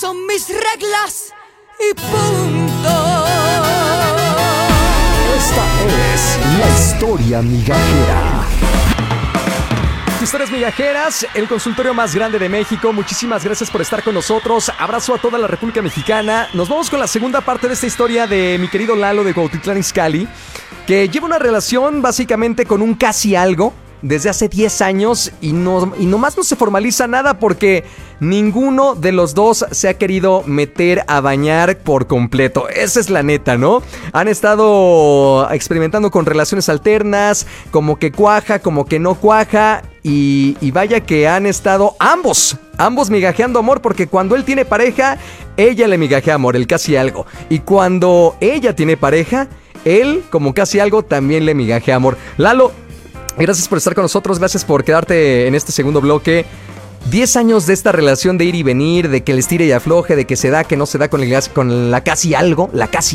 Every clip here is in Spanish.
son mis reglas y punto. Esta es la historia migajera. Historias migajeras, el consultorio más grande de México. Muchísimas gracias por estar con nosotros. Abrazo a toda la República Mexicana. Nos vamos con la segunda parte de esta historia de mi querido Lalo de Cuautitlán Izcalli, que lleva una relación básicamente con un casi algo desde hace 10 años y nomás no se formaliza nada porque ninguno de los dos se ha querido meter a bañar por completo. Esa es la neta, ¿no? Han estado experimentando con relaciones alternas, como que cuaja, como que no cuaja, y vaya que han estado ambos migajeando amor, porque cuando él tiene pareja, ella le migajea amor, el casi algo. Y cuando ella tiene pareja, él, como casi algo, también le migajea amor. Lalo, gracias por estar con nosotros, gracias por quedarte en este segundo bloque. 10 años de esta relación de ir y venir, de que les tire y afloje, de que se da, que no se da con la casi algo,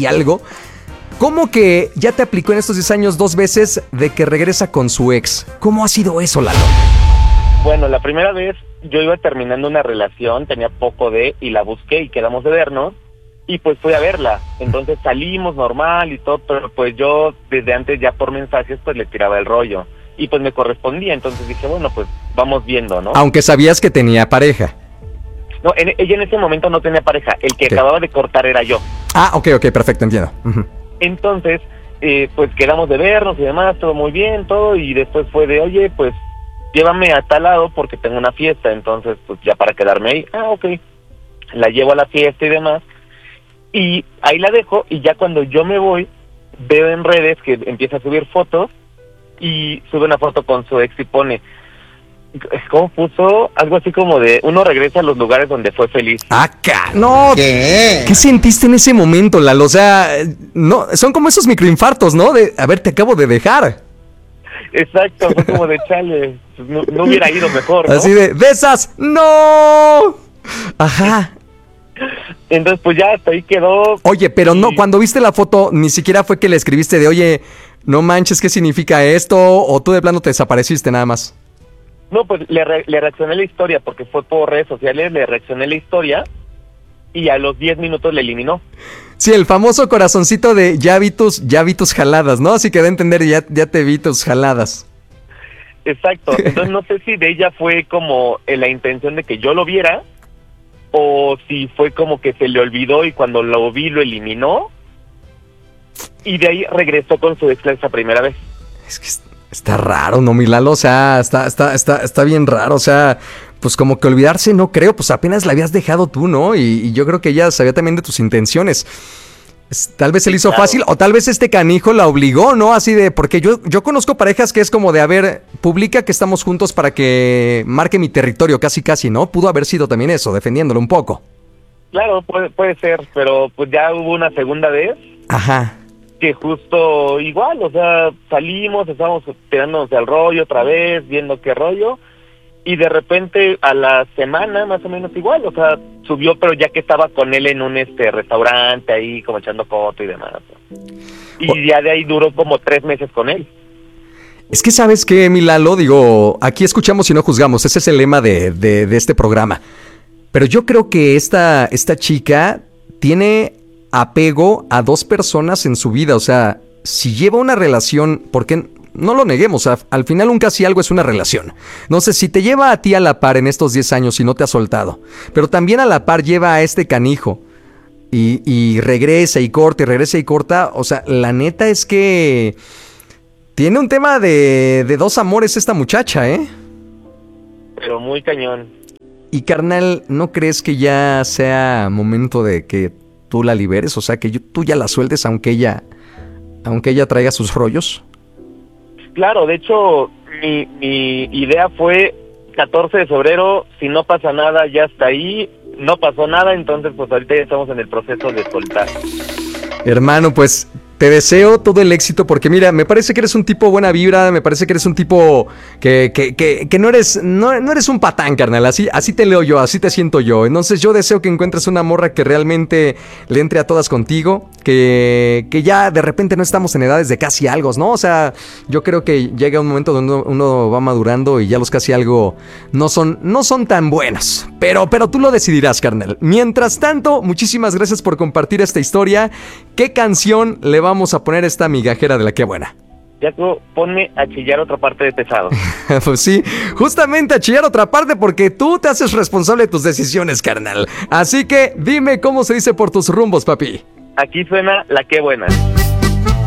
¿Cómo que ya te aplicó en estos 10 años 2 veces de que regresa con su ex? ¿Cómo ha sido eso, Lalo? Bueno, la primera vez yo iba terminando una relación, tenía poco y la busqué y quedamos de vernos. Y pues fui a verla, entonces salimos normal y todo, pero pues yo desde antes ya por mensajes pues le tiraba el rollo. Y pues me correspondía, entonces dije, bueno, pues vamos viendo, ¿no? Aunque sabías que tenía pareja. No, ella en ese momento no tenía pareja, el que acababa de cortar era yo. Ah, ok, perfecto, entiendo. Uh-huh. Entonces, pues quedamos de vernos y demás, todo muy bien, todo, y después fue de, oye, pues llévame a tal lado porque tengo una fiesta, entonces pues ya para quedarme ahí, ok. La llevo a la fiesta y demás. Y ahí la dejo, y ya cuando yo me voy, veo en redes que empieza a subir fotos, y sube una foto con su ex y pone, ¿cómo puso? Algo así como de, uno regresa a los lugares donde fue feliz. ¡Acá! ¡No! ¿Qué sentiste en ese momento, Lalo? O sea, no, son como esos microinfartos, ¿no? De, a ver, te acabo de dejar. Exacto, fue como de chale, no hubiera ido mejor, ¿no? Así de esas, ¡no! Ajá. Entonces pues ya hasta ahí quedó. Oye, pero no, cuando viste la foto, ni siquiera fue que le escribiste de, oye, no manches, ¿qué significa esto? O tú de plano te desapareciste nada más. No, pues le reaccioné la historia, porque fue por redes sociales, le reaccioné la historia, y a los 10 minutos le eliminó. Sí, el famoso corazoncito de ya vi tus jaladas, ¿no? Así que de entender, ya te vi tus jaladas. Exacto, entonces no sé si de ella fue como la intención de que yo lo viera, o si fue como que se le olvidó y cuando lo vi lo eliminó, y de ahí regresó con su ex esa primera vez. Es que está raro, ¿no, mi Lalo? O sea, está bien raro, o sea, pues como que olvidarse no creo, pues apenas la habías dejado tú, ¿no? Y yo creo que ella sabía también de tus intenciones. Tal vez se le hizo fácil, o tal vez este canijo la obligó, ¿no? Así de, porque yo conozco parejas que es como de, a ver, publica que estamos juntos para que marque mi territorio, casi, ¿no? Pudo haber sido también eso, defendiéndolo un poco. Claro, puede ser, pero pues ya hubo una segunda vez. Ajá. Que justo igual, o sea, salimos, estábamos tirándonos al rollo otra vez, viendo qué rollo, y de repente a la semana más o menos igual, o sea, subió, pero ya que estaba con él en un restaurante ahí como echando foto y demás. Y ya de ahí duró como 3 meses con él. Es que ¿sabes qué, mi Lalo? Digo, aquí escuchamos y no juzgamos, ese es el lema de este programa. Pero yo creo que esta chica tiene apego a 2 personas en su vida, o sea, si lleva una relación, porque no lo neguemos, al final un casi algo es una relación. No sé, si te lleva a ti a la par en estos 10 años y no te ha soltado, pero también a la par lleva a este canijo y regresa y corta y regresa y corta, o sea, la neta es que tiene un tema de 2 amores esta muchacha, ¿eh? Pero muy cañón. Y carnal, ¿no crees que ya sea momento de que tú la liberes? O sea, que tú ya la sueltes aunque ella traiga sus rollos. Claro, de hecho, mi idea fue 14 de febrero, si no pasa nada, ya está ahí, no pasó nada, entonces pues ahorita ya estamos en el proceso de soltar. Hermano, pues Te deseo todo el éxito porque mira, me parece que eres un tipo buena vibra, me parece que eres un tipo que no eres un patán, carnal, así te leo yo, así te siento yo. Entonces yo deseo que encuentres una morra que realmente le entre a todas contigo, que ya de repente no estamos en edades de casi algo, ¿no? O sea, yo creo que llega un momento donde uno va madurando y ya los casi algo no son tan buenos. Pero tú lo decidirás, carnal. Mientras tanto, muchísimas gracias por compartir esta historia. ¿Qué canción le vamos a poner a esta migajera de la que buena? Jaco, ponme a chillar otra parte de Pesado. Pues sí, justamente a chillar otra parte porque tú te haces responsable de tus decisiones, carnal. Así que dime cómo se dice por tus rumbos, papi. Aquí suena La Que Buena.